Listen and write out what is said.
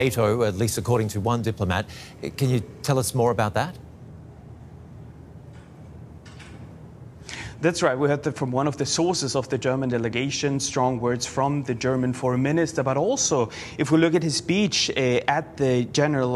NATO, at least according to one diplomat. Can you tell us more about that? That's right. We heard that from one of the sources of the German delegation, strong words from the German foreign minister. But also, if we look at his speech at the General